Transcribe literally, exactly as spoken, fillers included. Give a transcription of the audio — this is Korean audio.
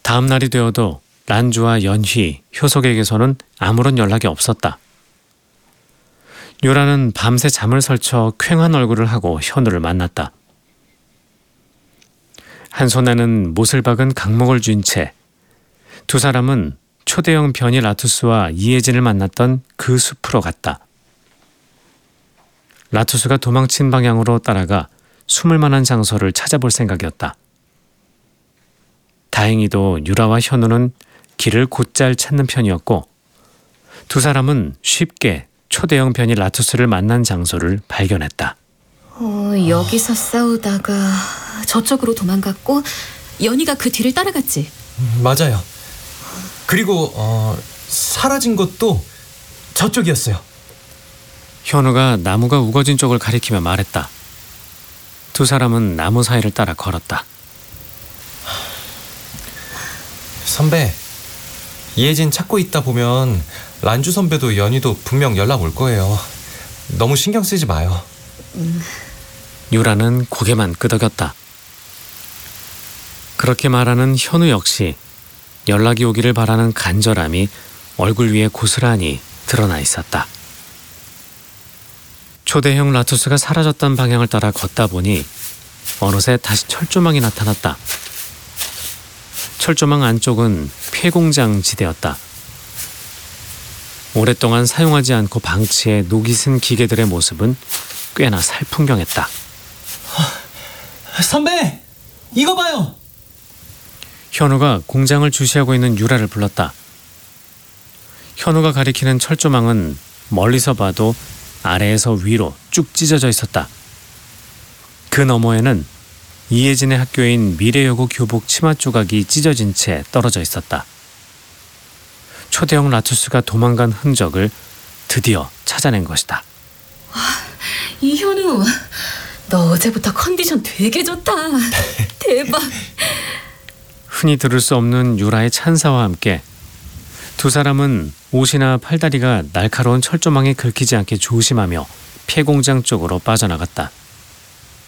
다음 날이 되어도 란주와 연희, 효석에게서는 아무런 연락이 없었다. 유라는 밤새 잠을 설쳐 퀭한 얼굴을 하고 현우를 만났다. 한 손에는 못을 박은 강목을 쥔 채 두 사람은 초대형 변이 라투스와 이혜진을 만났던 그 숲으로 갔다. 라투스가 도망친 방향으로 따라가 숨을 만한 장소를 찾아볼 생각이었다. 다행히도 유라와 현우는 길을 곧잘 찾는 편이었고 두 사람은 쉽게 초대형 변이 라투스를 만난 장소를 발견했다. 어, 여기서 싸우다가 저쪽으로 도망갔고 연희가 그 뒤를 따라갔지. 음, 맞아요. 그리고 어, 사라진 것도 저쪽이었어요. 현우가 나무가 우거진 쪽을 가리키며 말했다. 두 사람은 나무 사이를 따라 걸었다. 선배, 이혜진 찾고 있다 보면 란주 선배도 연희도 분명 연락 올 거예요. 너무 신경 쓰지 마요. 음. 유라는 고개만 끄덕였다. 그렇게 말하는 현우 역시 연락이 오기를 바라는 간절함이 얼굴 위에 고스란히 드러나 있었다. 초대형 라투스가 사라졌던 방향을 따라 걷다 보니 어느새 다시 철조망이 나타났다. 철조망 안쪽은 폐공장 지대였다. 오랫동안 사용하지 않고 방치해 녹이 쓴 기계들의 모습은 꽤나 살풍경했다. 선배, 이거 봐요. 현우가 공장을 주시하고 있는 유라를 불렀다. 현우가 가리키는 철조망은 멀리서 봐도 아래에서 위로 쭉 찢어져 있었다. 그 너머에는 이혜진의 학교인 미래여고 교복 치마 조각이 찢어진 채 떨어져 있었다. 초대형 라투스가 도망간 흔적을 드디어 찾아낸 것이다. 와, 이현우, 너 어제부터 컨디션 되게 좋다. 대박. 흔히 들을 수 없는 유라의 찬사와 함께 두 사람은 옷이나 팔다리가 날카로운 철조망에 긁히지 않게 조심하며 폐공장 쪽으로 빠져나갔다.